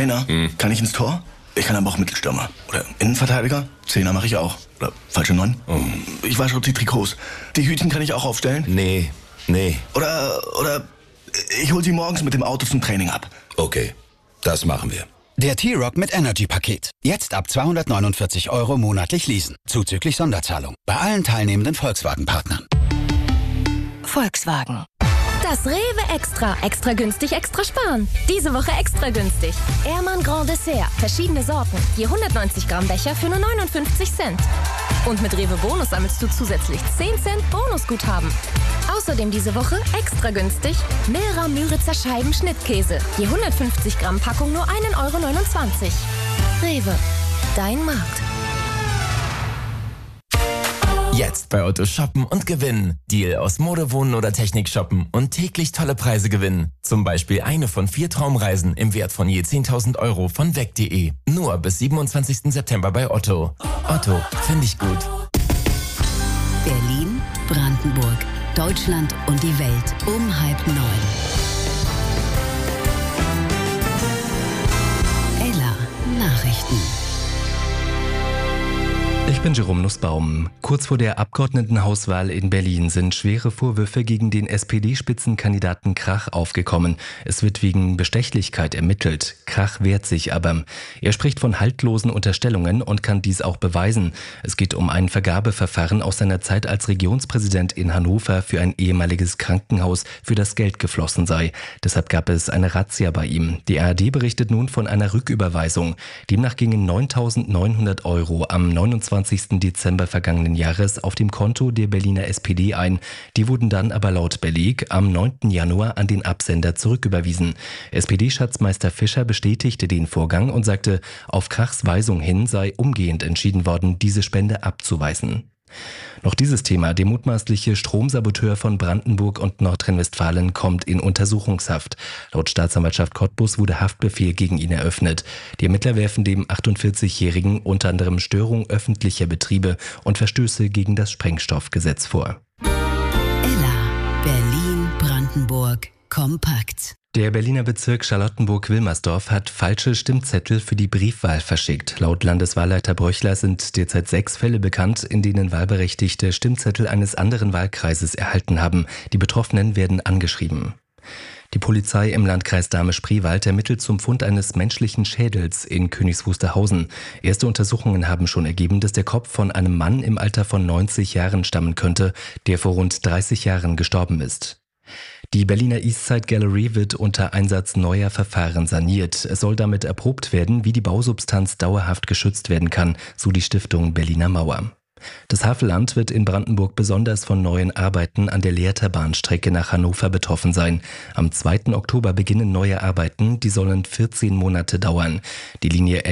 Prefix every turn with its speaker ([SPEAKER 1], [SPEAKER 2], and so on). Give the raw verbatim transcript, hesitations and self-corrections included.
[SPEAKER 1] Trainer,
[SPEAKER 2] Hm.
[SPEAKER 1] kann ich ins Tor? Ich kann aber auch Mittelstürmer. Oder Innenverteidiger? Zehner mache ich auch. Oder falsche Neun?
[SPEAKER 2] Oh.
[SPEAKER 1] Ich wasche auch die Trikots. Die Hütchen kann ich auch aufstellen.
[SPEAKER 2] Nee, nee.
[SPEAKER 1] Oder, oder ich hol sie morgens mit dem Auto zum Training ab.
[SPEAKER 2] Okay, das machen wir.
[SPEAKER 3] Der T-Rock mit Energy-Paket. Jetzt ab zweihundertneunundvierzig Euro monatlich leasen. Zuzüglich Sonderzahlung. Bei allen teilnehmenden Volkswagen-Partnern.
[SPEAKER 4] Volkswagen. Das Rewe Extra. Extra günstig, extra sparen. Diese Woche extra günstig. Ehrmann Grand Dessert. Verschiedene Sorten. Je hundertneunzig Gramm Becher für nur neunundfünfzig Cent. Und mit Rewe Bonus sammelst du zusätzlich zehn Cent Bonusguthaben. Außerdem diese Woche extra günstig Milra Müritzer Scheiben Schnittkäse. Je hundertfünfzig Gramm Packung nur ein Euro neunundzwanzig. Rewe. Dein Markt.
[SPEAKER 5] Jetzt bei Otto shoppen und gewinnen. Deal aus Mode, Wohnen oder Technik shoppen und täglich tolle Preise gewinnen. Zum Beispiel eine von vier Traumreisen im Wert von je zehntausend Euro von weg punkt de. Nur bis siebenundzwanzigsten September bei Otto. Otto, finde ich gut.
[SPEAKER 6] Berlin, Brandenburg, Deutschland und die Welt um halb neun. Ella Nachrichten.
[SPEAKER 7] Ich bin Jerome Nussbaum. Kurz vor der Abgeordnetenhauswahl in Berlin sind schwere Vorwürfe gegen den S P D-Spitzenkandidaten Krach aufgekommen. Es wird wegen Bestechlichkeit ermittelt. Krach wehrt sich aber. Er spricht von haltlosen Unterstellungen und kann dies auch beweisen. Es geht um ein Vergabeverfahren aus seiner Zeit als Regionspräsident in Hannover für ein ehemaliges Krankenhaus, für das Geld geflossen sei. Deshalb gab es eine Razzia bei ihm. Die A R D berichtet nun von einer Rücküberweisung. Demnach gingen neuntausendneunhundert Euro am neunundzwanzigsten Dezember vergangenen Jahres auf dem Konto der Berliner S P D ein. Die wurden dann aber laut Beleg am neunten Januar an den Absender zurücküberwiesen. S P D-Schatzmeister Fischer bestätigte den Vorgang und sagte, auf Krachs Weisung hin sei umgehend entschieden worden, diese Spende abzuweisen. Noch dieses Thema, der mutmaßliche Stromsaboteur von Brandenburg und Nordrhein-Westfalen kommt in Untersuchungshaft. Laut Staatsanwaltschaft Cottbus wurde Haftbefehl gegen ihn eröffnet. Die Ermittler werfen dem achtundvierzigjährigen unter anderem Störung öffentlicher Betriebe und Verstöße gegen das Sprengstoffgesetz vor.
[SPEAKER 6] Ella, Berlin, Brandenburg, kompakt.
[SPEAKER 7] Der Berliner Bezirk Charlottenburg-Wilmersdorf hat falsche Stimmzettel für die Briefwahl verschickt. Laut Landeswahlleiter Bröchler sind derzeit sechs Fälle bekannt, in denen Wahlberechtigte Stimmzettel eines anderen Wahlkreises erhalten haben. Die Betroffenen werden angeschrieben. Die Polizei im Landkreis Dahme-Spreewald ermittelt zum Fund eines menschlichen Schädels in Königs Wusterhausen. Erste Untersuchungen haben schon ergeben, dass der Kopf von einem Mann im Alter von neunzig Jahren stammen könnte, der vor rund dreißig Jahren gestorben ist. Die Berliner Eastside Gallery wird unter Einsatz neuer Verfahren saniert. Es soll damit erprobt werden, wie die Bausubstanz dauerhaft geschützt werden kann, so die Stiftung Berliner Mauer. Das Havelland wird in Brandenburg besonders von neuen Arbeiten an der Lehrter-Bahnstrecke nach Hannover betroffen sein. Am zweiten Oktober beginnen neue Arbeiten, die sollen vierzehn Monate dauern. Die Linie